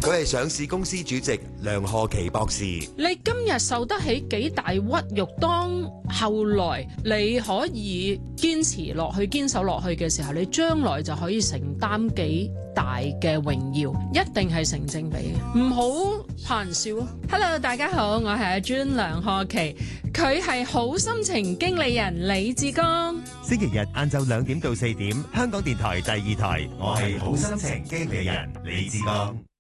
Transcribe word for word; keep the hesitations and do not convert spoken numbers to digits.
佢係上市公司主席梁賀琪博士。 你今日受得起幾大屈辱，當後來你可以堅持落去、堅守落去嘅時候，你將來就可以承擔幾大嘅榮耀，一定係成正比嘅，唔好怕人笑啊。Hello， 大家好，我係阿 June 梁賀琪，佢係好心情經理人李志剛。 星期日晏晝兩點到四點，香港電台第二台，我係好心情經理人李志剛。